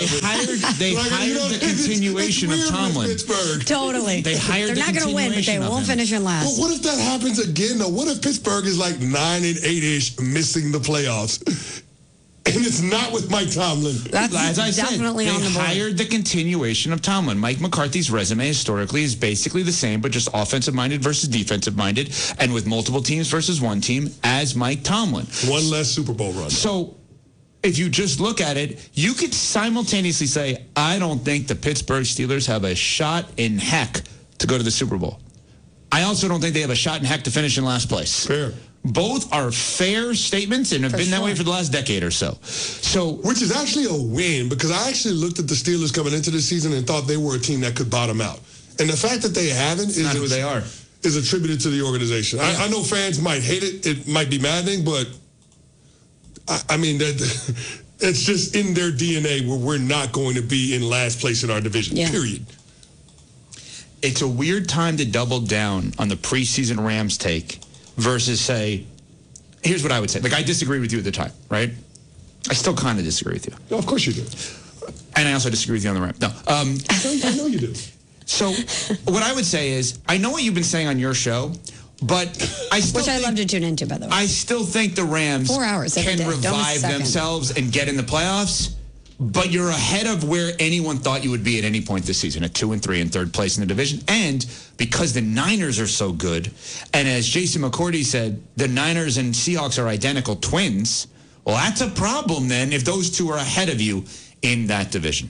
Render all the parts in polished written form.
They hired the continuation of Tomlin. Totally. They hired. They're not going to win, but they won't finish in last. But what if that happens again, though? What if Pittsburgh is like 9-8-ish, missing the playoffs? And it's not with Mike Tomlin. That's as I definitely said, on the they board. hired the continuation of Tomlin. Mike McCarthy's resume historically is basically the same, but just offensive-minded versus defensive-minded, and with multiple teams versus one team as Mike Tomlin. One less Super Bowl run. So if you just look at it, you could simultaneously say, I don't think the Pittsburgh Steelers have a shot in heck to go to the Super Bowl. I also don't think they have a shot in heck to finish in last place. Fair. Both are fair statements and have been that way for the last decade or so. Which is actually a win, because I actually looked at the Steelers coming into the season and thought they were a team that could bottom out. And the fact that they haven't is not who they are. Is attributed to the organization. Yeah. I know fans might hate it. It might be maddening, but I mean, it's just in their DNA where we're not going to be in last place in our division, period. It's a weird time to double down on the preseason Rams take versus say, here's what I would say. Like, I disagree with you at the time, right? I still kind of disagree with you. No, of course you do. And I also disagree with you on the Rams. No. I know you do. So what I would say is, I know what you've been saying on your show, but I still Which I love to tune into, by the way. I still think the Rams 4 hours every can day. revive themselves and get in the playoffs. But you're ahead of where anyone thought you would be at any point this season, at 2-3 in third place in the division. And because the Niners are so good, and as Jason McCourty said, the Niners and Seahawks are identical twins, well, that's a problem then if those two are ahead of you in that division.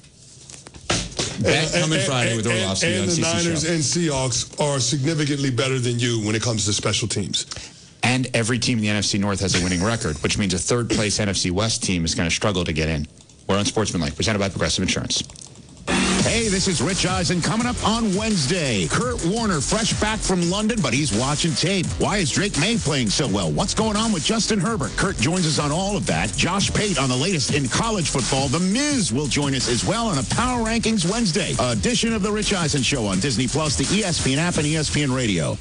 Bet coming Friday with Orlovsky on And the CC Niners Show. and Seahawks are significantly better than you when it comes to special teams. And every team in the NFC North has a winning record, which means a third-place NFC West team is going to struggle to get in. We're on Sportsmanlike, presented by Progressive Insurance. Hey, this is Rich Eisen. Coming up on Wednesday, Kurt Warner fresh back from London, but he's watching tape. Why is Drake May playing so well? What's going on with Justin Herbert? Kurt joins us on all of that. Josh Pate on the latest in college football. The Miz will join us as well on a Power Rankings Wednesday edition of the Rich Eisen Show on Disney+, the ESPN app, and ESPN Radio.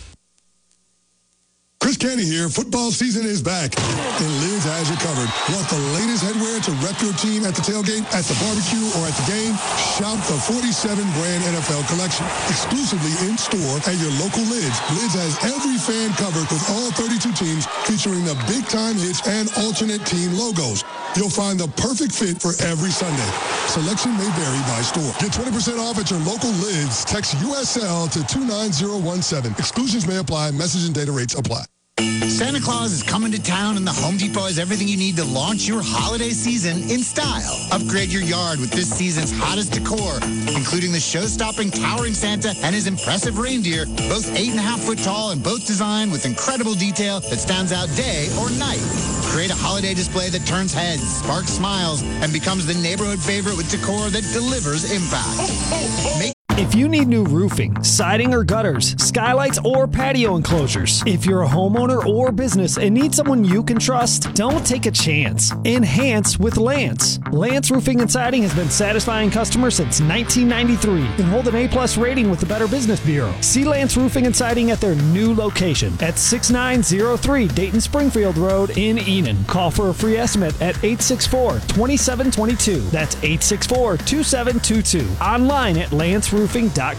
Chris Canty here. Football season is back, and Lids has you covered. Want the latest headwear to rep your team at the tailgate, at the barbecue, or at the game? Shop the 47-brand NFL collection, exclusively in-store at your local Lids. Lids has every fan covered with all 32 teams, featuring the big-time hits and alternate team logos. You'll find the perfect fit for every Sunday. Selection may vary by store. Get 20% off at your local Lids. Text USL to 29017. Exclusions may apply. Message and data rates apply. Santa Claus is coming to town, and the Home Depot has everything you need to launch your holiday season in style. Upgrade your yard with this season's hottest decor, including the show-stopping towering Santa and his impressive reindeer, both 8.5-foot tall and both designed with incredible detail that stands out day or night. Create a holiday display that turns heads, sparks smiles, and becomes the neighborhood favorite with decor that delivers impact. If you need new roofing, siding or gutters, skylights or patio enclosures, if you're a homeowner or business and need someone you can trust, don't take a chance. Enhance with Lance. Lance Roofing and Siding has been satisfying customers since 1993 and hold an A+ rating with the Better Business Bureau. See Lance Roofing and Siding at their new location at 6903 Dayton Springfield Road in Enon. Call for a free estimate at 864-2722. That's 864-2722. Online at lanceroofing.com.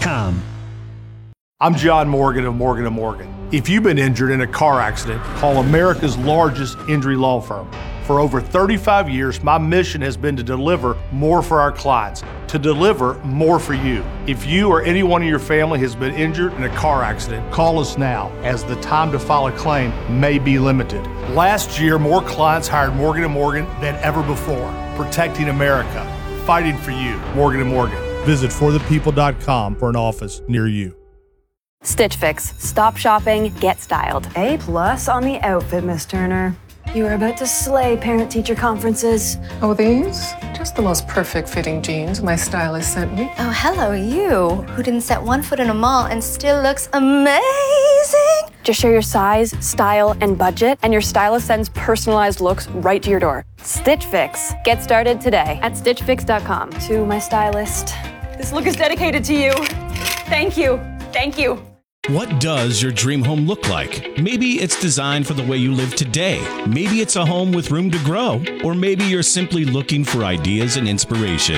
I'm John Morgan of Morgan & Morgan. If you've been injured in a car accident, call America's largest injury law firm. For over 35 years, my mission has been to deliver more for our clients, to deliver more for you. If you or anyone in your family has been injured in a car accident, call us now, as the time to file a claim may be limited. Last year, more clients hired Morgan & Morgan than ever before, protecting America, fighting for you. Morgan & Morgan. Visit forthepeople.com for an office near you. Stitch Fix. Stop shopping, get styled. A+ on the outfit, Miss Turner. You are about to slay parent-teacher conferences. Oh, these? Just the most perfect fitting jeans my stylist sent me. Oh, hello, you, who didn't set one foot in a mall and still looks amazing. Just share your size, style, and budget, and your stylist sends personalized looks right to your door. Stitch Fix. Get started today at stitchfix.com. To my stylist. This look is dedicated to you. Thank you. Thank you. What does your dream home look like? Maybe it's designed for the way you live today. Maybe it's a home with room to grow. Or maybe you're simply looking for ideas and inspiration.